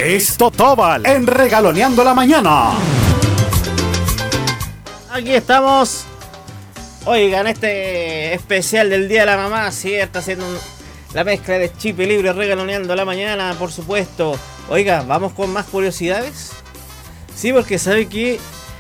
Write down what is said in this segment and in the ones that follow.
es Totóbal en Regaloneando la Mañana. Aquí estamos. Oigan, este especial del Día de la Mamá, ¿cierto? Haciendo la mezcla de Chip y Libre, Regaloneando la Mañana, por supuesto. Oiga, ¿vamos con más curiosidades? Sí, porque sabe que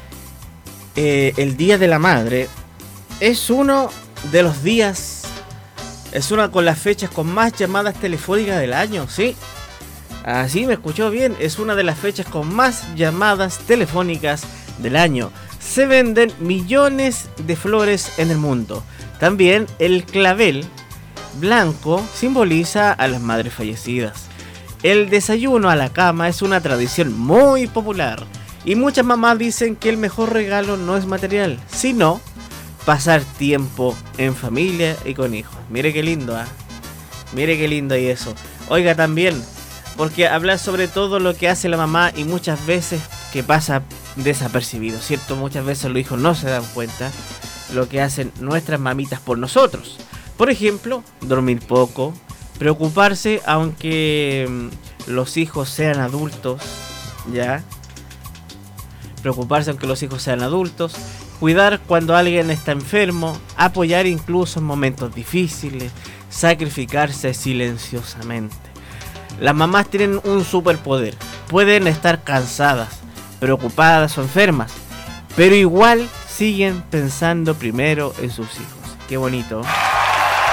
el Día de la Madre es uno de los días, es una con las fechas con más llamadas telefónicas del año, ¿sí? Así me escuchó bien, es una de las fechas con más llamadas telefónicas del año. Se venden millones de flores en el mundo. También el clavel blanco simboliza a las madres fallecidas. El desayuno a la cama es una tradición muy popular. Y muchas mamás dicen que el mejor regalo no es material, sino pasar tiempo en familia y con hijos. Mire qué lindo, ¿eh? Mire qué lindo y eso. Oiga, también, porque hablar sobre todo lo que hace la mamá y muchas veces que pasa desapercibido, ¿cierto? Muchas veces los hijos no se dan cuenta lo que hacen nuestras mamitas por nosotros. Por ejemplo, dormir poco, preocuparse aunque los hijos sean adultos, ¿ya? Preocuparse aunque los hijos sean adultos, cuidar cuando alguien está enfermo, apoyar incluso en momentos difíciles, sacrificarse silenciosamente. Las mamás tienen un superpoder, pueden estar cansadas, preocupadas o enfermas, pero igual siguen pensando primero en sus hijos. Qué bonito.